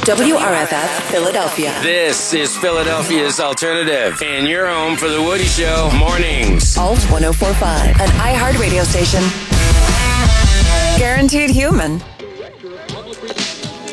WRFF Philadelphia. This is Philadelphia's Alternative, and you're home for The Woody Show mornings. Alt 1045, an iHeart radio station. Guaranteed human.